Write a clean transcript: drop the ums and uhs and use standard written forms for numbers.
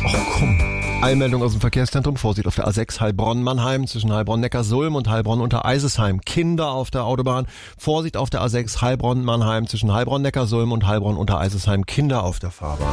Ach komm. Eilmeldung aus dem Verkehrszentrum. Vorsicht auf der A6 Heilbronn-Mannheim zwischen Heilbronn-Neckarsulm und Heilbronn-Untereisesheim. Kinder auf der Autobahn. Vorsicht auf der A6 Heilbronn-Mannheim zwischen Heilbronn-Neckarsulm und Heilbronn-Untereisesheim. Kinder auf der Fahrbahn.